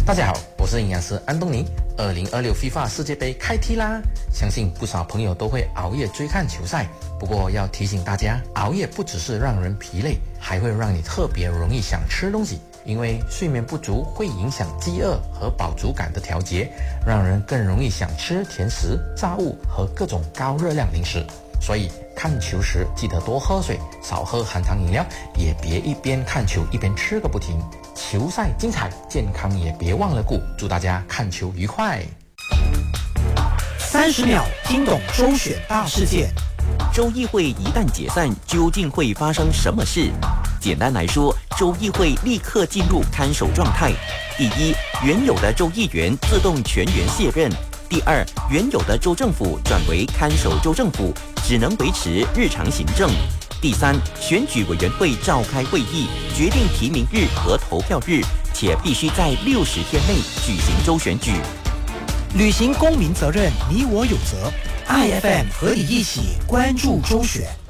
大家好，我是营养师安东尼。2026 FIFA 世界杯开踢啦！相信不少朋友都会熬夜追看球赛，不过要提醒大家，熬夜不只是让人疲累，还会让你特别容易想吃东西，因为睡眠不足会影响饥饿和饱足感的调节，让人更容易想吃甜食、炸物和各种高热量零食。所以看球时记得多喝水，少喝含糖饮料，也别一边看球一边吃个不停。球赛精彩，健康也别忘了顾。祝大家看球愉快。 30秒听懂周选大事件。 州议会一旦解散，究竟会发生什么事？简单来说，州议会立刻进入看守状态。第一，原有的州议员自动全员卸任。第二，原有的州政府转为看守州政府，只能维持日常行政。第三，选举委员会召开会议，决定提名日和投票日，且必须在60天内举行州选举。 履行公民责任，你我有责。IFM 和你一起关注周选。